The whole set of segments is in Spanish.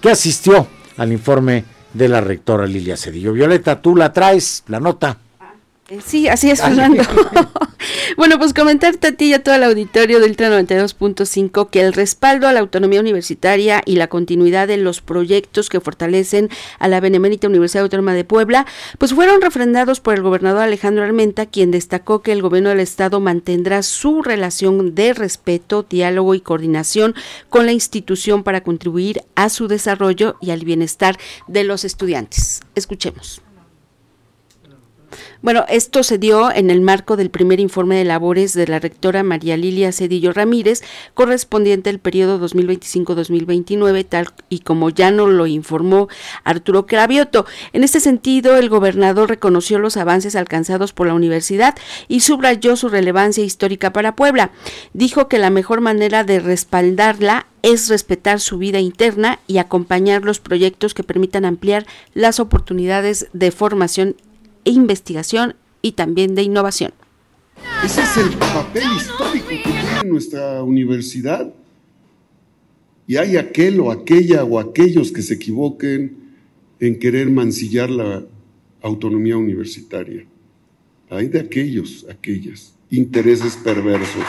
que asistió al informe de la rectora Lilia Cedillo. Violeta, tú la traes, la nota. Sí, así es, Fernando. Bueno, pues comentarte a ti y a todo el auditorio del Ultra 92.5 que el respaldo a la autonomía universitaria y la continuidad de los proyectos que fortalecen a la Benemérita Universidad Autónoma de Puebla, pues fueron refrendados por el gobernador Alejandro Armenta, quien destacó que el gobierno del estado mantendrá su relación de respeto, diálogo y coordinación con la institución para contribuir a su desarrollo y al bienestar de los estudiantes. Escuchemos. Bueno, esto se dio en el marco del primer informe de labores de la rectora María Lilia Cedillo Ramírez, correspondiente al periodo 2025-2029, tal y como ya nos lo informó Arturo Cravioto. En este sentido, el gobernador reconoció los avances alcanzados por la universidad y subrayó su relevancia histórica para Puebla. Dijo que la mejor manera de respaldarla es respetar su vida interna y acompañar los proyectos que permitan ampliar las oportunidades de formación e investigación y también de innovación. Ese es el papel histórico que tiene nuestra universidad. Y hay aquel o aquella o aquellos que se equivoquen en querer mancillar la autonomía universitaria. Hay de aquellos, aquellas, intereses perversos.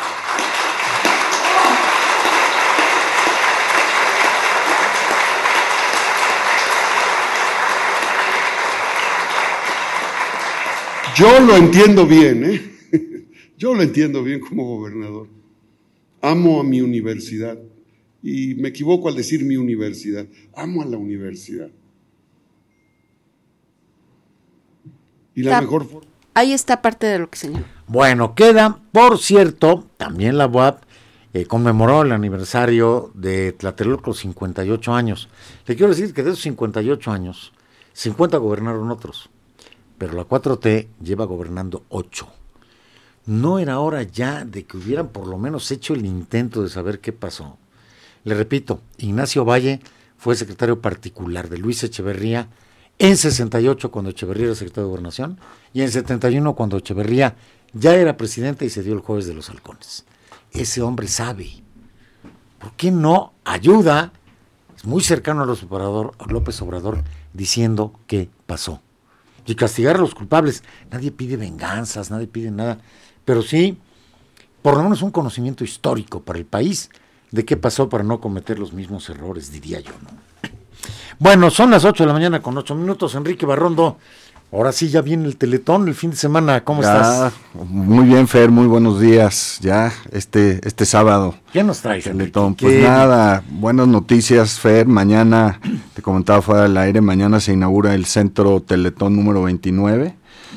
Yo lo entiendo bien, Yo lo entiendo bien como gobernador. Amo a mi universidad. Y me equivoco al decir mi universidad. Amo a la universidad. Y la mejor forma. Ahí está parte de lo que señaló. Bueno, queda, por cierto, también la UAP conmemoró el aniversario de Tlatelolco, 58 años. Le quiero decir que de esos 58 años, 50 gobernaron otros. Pero la 4T lleva gobernando 8. ¿No era hora ya de que hubieran por lo menos hecho el intento de saber qué pasó? Le repito, Ignacio Valle fue secretario particular de Luis Echeverría en 68 cuando Echeverría era secretario de Gobernación y en 71 cuando Echeverría ya era presidente y se dio el Jueves de los Halcones. Ese hombre sabe. ¿Por qué no ayuda? Es muy cercano a López Obrador diciendo qué pasó. Y castigar a los culpables. Nadie pide venganzas, nadie pide nada, pero sí, por lo menos un conocimiento histórico para el país de qué pasó para no cometer los mismos errores, diría yo, ¿no? Bueno, son las 8 de la mañana con 8 minutos, Enrique Barrondo. Ahora sí, ya viene el Teletón, el fin de semana, ¿cómo estás? Muy bien, Fer, muy buenos días, ya este sábado. ¿Qué nos traes, Teletón? Pues nada, buenas noticias, Fer, mañana, te comentaba fuera del aire, mañana se inaugura el Centro Teletón número 29.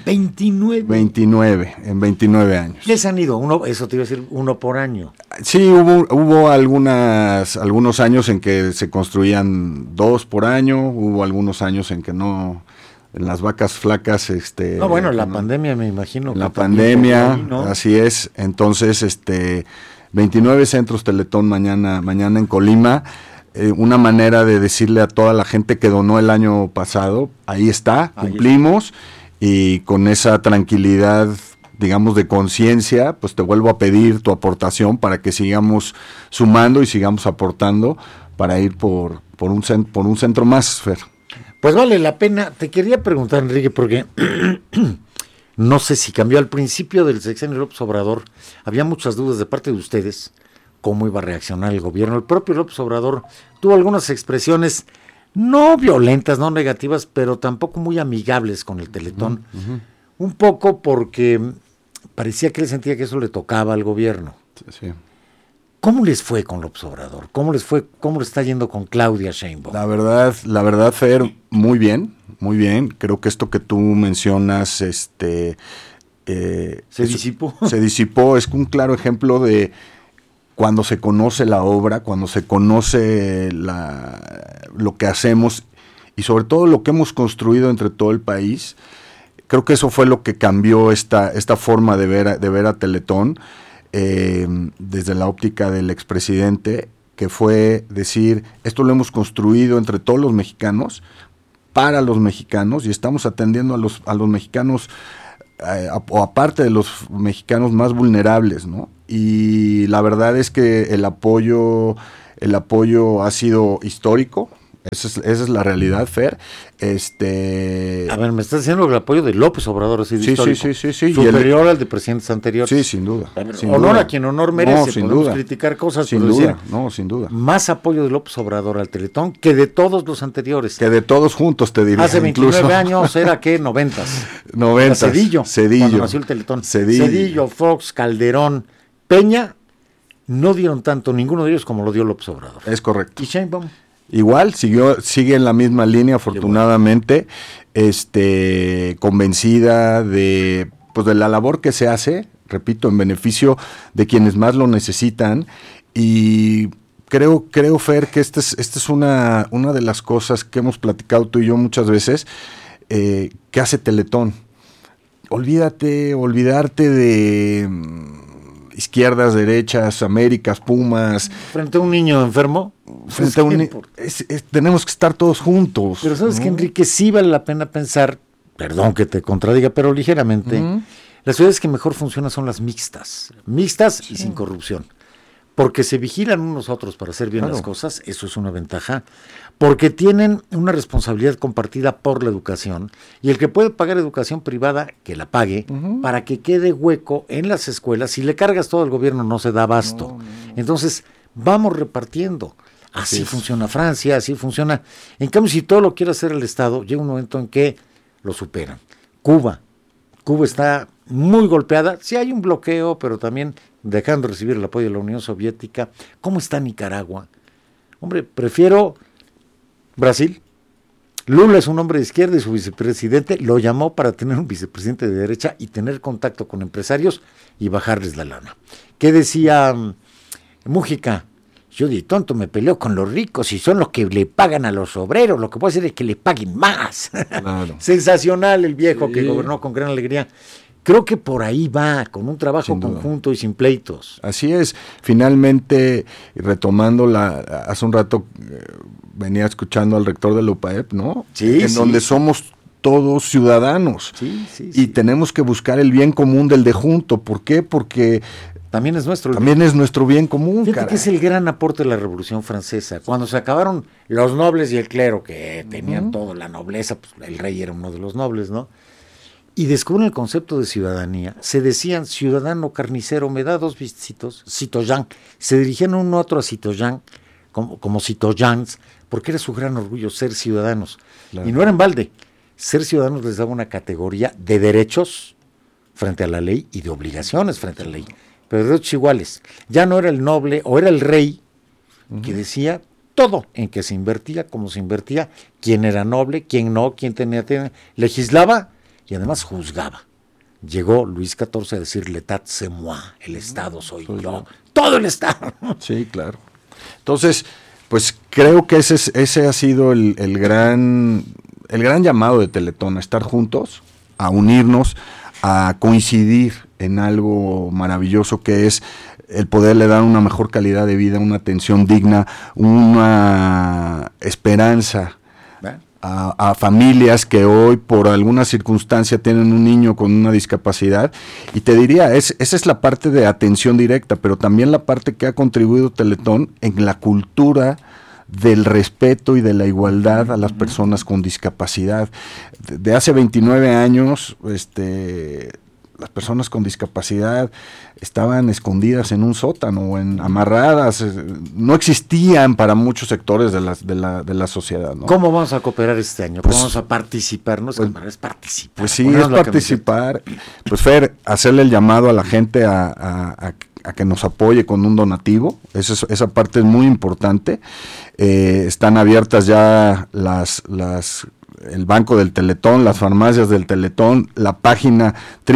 29, en 29 años. ¿Les han ido? Eso te iba a decir, uno por año. Sí, hubo algunos años en que se construían 2 por año, hubo algunos años en que no. En las vacas flacas, la pandemia me imagino. La pandemia, ¿no? Así es. Entonces, 29 centros Teletón mañana en Colima. Una manera de decirle a toda la gente que donó el año pasado, ahí está, cumplimos, y con esa tranquilidad, digamos, de conciencia, pues te vuelvo a pedir tu aportación para que sigamos sumando y sigamos aportando para ir por un centro más, Fer. Pues vale la pena. Te quería preguntar, Enrique, porque no sé si cambió al principio del sexenio López Obrador, había muchas dudas de parte de ustedes cómo iba a reaccionar el gobierno. El propio López Obrador tuvo algunas expresiones no violentas, no negativas, pero tampoco muy amigables con el Teletón. Un poco porque parecía que él sentía que eso le tocaba al gobierno. Sí. ¿Cómo les fue con López Obrador? ¿Cómo les está yendo con Claudia Sheinbaum? La verdad, Fer, muy bien. Creo que esto que tú mencionas, se disipó. Se disipó, es un claro ejemplo de cuando se conoce la obra, cuando se conoce lo que hacemos y sobre todo lo que hemos construido entre todo el país. Creo que eso fue lo que cambió esta forma de ver a Teletón. Desde la óptica del expresidente, que fue decir, esto lo hemos construido entre todos los mexicanos, para los mexicanos, y estamos atendiendo a los mexicanos, o aparte de los mexicanos más vulnerables, ¿no? Y la verdad es que el apoyo ha sido histórico, Esa es la realidad, Fer. A ver, me estás diciendo el apoyo de López Obrador, así de Sí, histórico, sí. Superior al de presidentes anteriores. Sí, sin duda. A ver, sin honor duda. a quien honor merece. No, sin podemos duda. criticar cosas, Sin pero duda, decir, no, sin duda. más apoyo de López Obrador al Teletón que de todos los anteriores. Que de todos juntos, te diría. Hace 29 incluso. años era que 90. 90. Cedillo, cuando nació el Teletón. Cedillo, Fox, Calderón, Peña, no dieron tanto, ninguno de ellos como lo dio López Obrador. Es correcto. Y Sheinbaum. Igual, sigue en la misma línea, afortunadamente, convencida de la labor que se hace, repito, en beneficio de quienes más lo necesitan. Y creo, Fer, que esta es una de las cosas que hemos platicado tú y yo muchas veces, que hace Teletón. Olvidarte de izquierdas, derechas, Américas, Pumas. Frente a un niño enfermo. Tenemos que estar todos juntos. Pero sabes que, Enrique, sí vale la pena pensar, perdón que te contradiga, pero ligeramente, las ciudades que mejor funcionan son las mixtas y sin corrupción. Porque se vigilan unos a otros para hacer bien las cosas, eso es una ventaja, porque tienen una responsabilidad compartida por la educación, y el que puede pagar educación privada, que la pague, para que quede hueco en las escuelas. Si le cargas todo al gobierno no se da abasto. Entonces, vamos repartiendo. Así funciona Francia, así funciona. En cambio, si todo lo quiere hacer el Estado, llega un momento en que lo superan. Cuba está muy golpeada, sí hay un bloqueo, pero también dejando de recibir el apoyo de la Unión Soviética. ¿Cómo está Nicaragua? Hombre, prefiero Brasil. Lula es un hombre de izquierda y su vicepresidente lo llamó para tener un vicepresidente de derecha y tener contacto con empresarios y bajarles la lana. ¿Qué decía Mújica? Yo de tonto me peleo con los ricos y son los que le pagan a los obreros, lo que puedo hacer es que le paguen más. Claro. Sensacional el viejo que gobernó con gran alegría. Creo que por ahí va, con un trabajo conjunto y sin pleitos. Así es. Finalmente, retomando hace un rato venía escuchando al rector de la UPAEP, ¿no? Sí, donde somos todos ciudadanos. Y tenemos que buscar el bien común del de junto. ¿Por qué? Porque también es nuestro bien común. Fíjate que es el gran aporte de la Revolución Francesa. Cuando se acabaron los nobles y el clero, que tenían toda la nobleza, pues el rey era uno de los nobles, ¿no? Y descubren el concepto de ciudadanía. Se decían, ciudadano carnicero, me da 2 visitos, citoyen. Se dirigían uno a otro a citoyen, como citoyens, porque era su gran orgullo ser ciudadanos. Claro. Y no era en balde. Ser ciudadanos les daba una categoría de derechos frente a la ley y de obligaciones frente a la ley, pero derechos iguales. Ya no era el noble o era el rey que decía todo, en que se invertía, cómo se invertía, quién era noble, quién no, quién tenía, legislaba y además juzgaba. Llegó Luis XIV a decir, l'état c'est moi, el Estado soy yo, todo el Estado. Sí, claro. Entonces, pues creo que ese ha sido el gran llamado de Teletón, a estar juntos, a unirnos, a coincidir en algo maravilloso que es el poderle dar una mejor calidad de vida, una atención digna, una esperanza a familias que hoy por alguna circunstancia tienen un niño con una discapacidad. Y te diría, esa es la parte de atención directa, pero también la parte que ha contribuido Teletón en la cultura del respeto y de la igualdad a las personas con discapacidad. De hace 29 años, las personas con discapacidad estaban escondidas en un sótano o amarradas, no existían para muchos sectores de la sociedad, ¿no? ¿Cómo vamos a cooperar este año? ¿Cómo vamos a participar? No es participar. Pues sí, es participar. Pues Fer, hacerle el llamado a la gente a que nos apoye con un donativo, esa parte es muy importante. Están abiertas ya el Banco del Teletón, las farmacias del Teletón, la página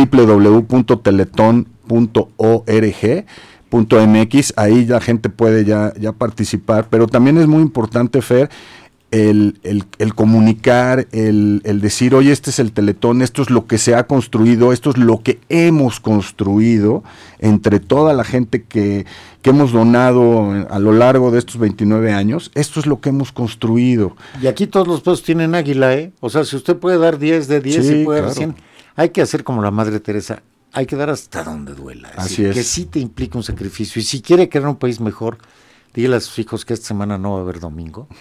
www.teletón.org.mx, ahí la gente puede ya participar, pero también es muy importante, Fer, el comunicar, el decir, oye, este es el Teletón, esto es lo que se ha construido, esto es lo que hemos construido entre toda la gente que hemos donado a lo largo de estos 29 años, esto es lo que hemos construido. Y aquí todos los pesos tienen águila, ¿eh? O sea, si usted puede dar 10 de 10, sí, y puede dar claro. 100, hay que hacer como la Madre Teresa, hay que dar hasta donde duela. Así es. Que sí te implica un sacrificio, y si quiere crear un país mejor, dígale a sus hijos que esta semana no va a haber domingo,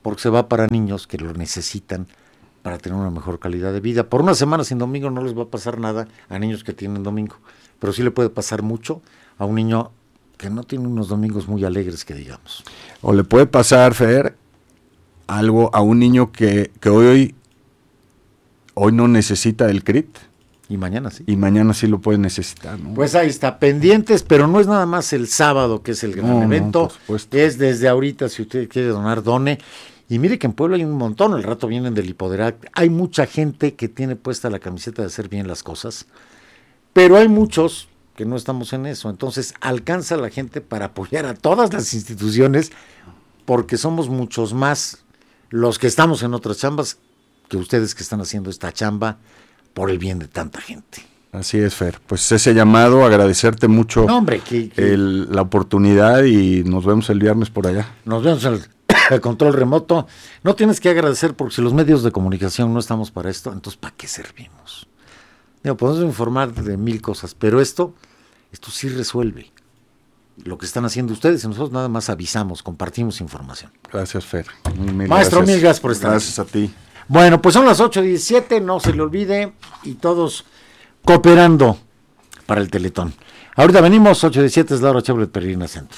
porque se va para niños que lo necesitan para tener una mejor calidad de vida. Por una semana sin domingo no les va a pasar nada a niños que tienen domingo, pero sí le puede pasar mucho a un niño que no tiene unos domingos muy alegres, que digamos. O le puede pasar, Fer, algo a un niño que hoy no necesita el CRIT. Y mañana sí. Y mañana sí lo puede necesitar, ¿no? Pues ahí está, pendientes, pero no es nada más el sábado que es el gran evento. Es desde ahorita, si usted quiere donar, done. Y mire que en Puebla hay un montón, al rato vienen del Hipoderac. Hay mucha gente que tiene puesta la camiseta de hacer bien las cosas, pero hay muchos que no estamos en eso. Entonces alcanza la gente para apoyar a todas las instituciones, porque somos muchos más los que estamos en otras chambas que ustedes que están haciendo esta chamba por el bien de tanta gente. Así es, Fer. Pues ese llamado, agradecerte mucho la oportunidad y nos vemos el viernes por allá. Nos vemos en el control remoto. No tienes que agradecer porque si los medios de comunicación no estamos para esto, entonces ¿para qué servimos? Digo, podemos informar de 1000 cosas, pero esto sí resuelve lo que están haciendo ustedes y nosotros nada más avisamos, compartimos información. Gracias, Fer. Maestro, mil gracias por estar. Gracias a ti. Bueno, pues son las 8:17, no se le olvide, y todos cooperando para el Teletón. Ahorita venimos, 8:17, es Laura Chevrolet Peregrina Centro.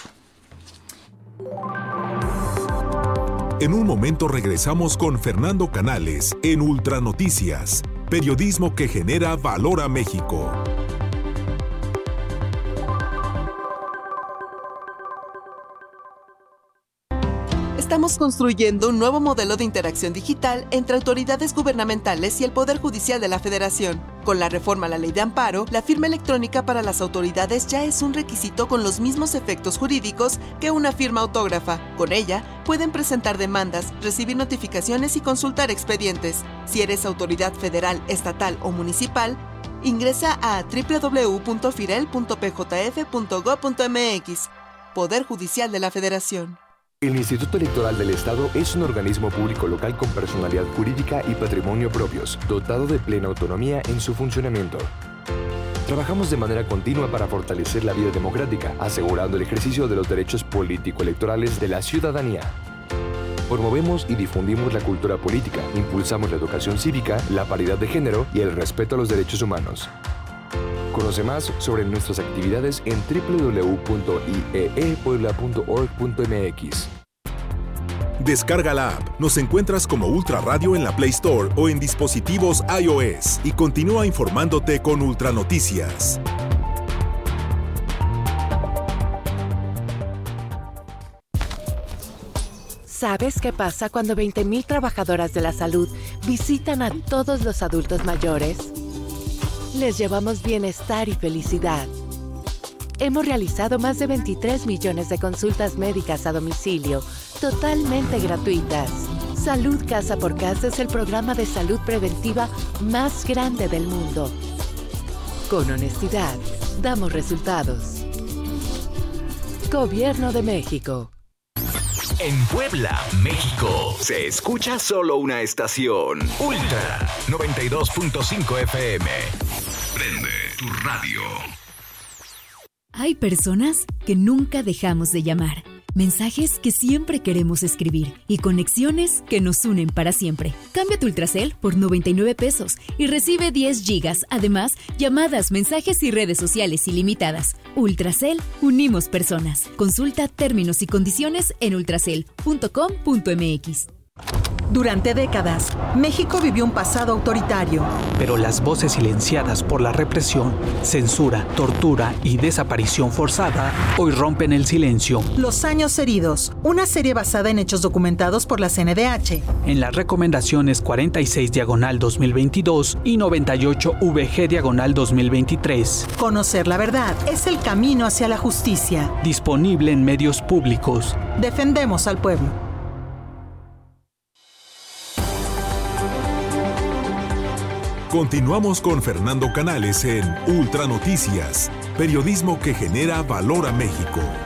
En un momento regresamos con Fernando Canales en Ultra Noticias, periodismo que genera valor a México. Estamos construyendo un nuevo modelo de interacción digital entre autoridades gubernamentales y el Poder Judicial de la Federación. Con la reforma a la Ley de Amparo, la firma electrónica para las autoridades ya es un requisito con los mismos efectos jurídicos que una firma autógrafa. Con ella, pueden presentar demandas, recibir notificaciones y consultar expedientes. Si eres autoridad federal, estatal o municipal, ingresa a www.firel.pjf.gov.mx. Poder Judicial de la Federación. El Instituto Electoral del Estado es un organismo público local con personalidad jurídica y patrimonio propios, dotado de plena autonomía en su funcionamiento. Trabajamos de manera continua para fortalecer la vida democrática, asegurando el ejercicio de los derechos político-electorales de la ciudadanía. Promovemos y difundimos la cultura política, impulsamos la educación cívica, la paridad de género y el respeto a los derechos humanos. Conoce más sobre nuestras actividades en www.ieepuebla.org.mx. Descarga la app. Nos encuentras como Ultra Radio en la Play Store o en dispositivos iOS y continúa informándote con Ultra Noticias. ¿Sabes qué pasa cuando 20,000 trabajadoras de la salud visitan a todos los adultos mayores? Les llevamos bienestar y felicidad. Hemos realizado más de 23 millones de consultas médicas a domicilio, totalmente gratuitas. Salud Casa por Casa es el programa de salud preventiva más grande del mundo. Con honestidad, damos resultados. Gobierno de México. En Puebla, México, se escucha solo una estación. Ultra 92.5 FM. Prende tu radio. Hay personas que nunca dejamos de llamar. Mensajes que siempre queremos escribir y conexiones que nos unen para siempre. Cambia tu Ultracel por 99 pesos y recibe 10 gigas. Además, llamadas, mensajes y redes sociales ilimitadas. Ultracel, unimos personas. Consulta términos y condiciones en ultracel.com.mx. Durante décadas, México vivió un pasado autoritario. Pero las voces silenciadas por la represión, censura, tortura y desaparición forzada hoy rompen el silencio. Los años heridos, una serie basada en hechos documentados por la CNDH. En las recomendaciones 46/2022 y 98/VG/2023. Conocer la verdad es el camino hacia la justicia. Disponible en medios públicos. Defendemos al pueblo. Continuamos con Fernando Canales en Ultra Noticias, periodismo que genera valor a México.